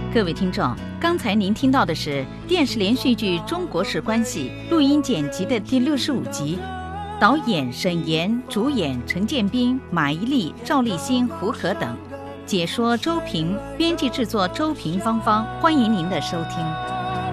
各位听众，刚才您听到的是电视连续剧《中国式关系》录音剪辑的第65集，导演沈岩，主演陈建斌、马伊琍、赵立新、胡可等，解说周平，编辑制作周平芳芳，欢迎您的收听。